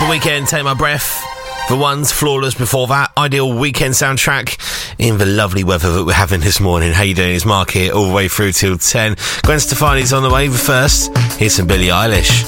The Weekend, Take My Breath. The Ones, Flawless before that. Ideal weekend soundtrack in the lovely weather that we're having this morning. How you doing? It's Mark here all the way through till 10. Gwen Stefani's on the way, but first, here's some Billie Eilish.